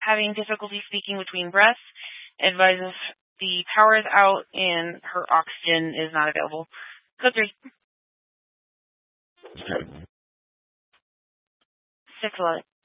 having difficulty speaking between breaths. Advises the power is out and her oxygen is not available. Code 3. Okay. 611.